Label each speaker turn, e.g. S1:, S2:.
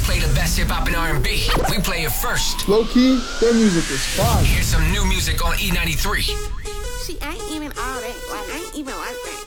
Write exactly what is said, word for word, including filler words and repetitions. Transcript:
S1: play the best hip hop and R and B. We play it first.
S2: Low key, their music is fire.
S1: Here's some new music on E ninety-three.
S3: She ain't even all that. Like, I ain't even like that.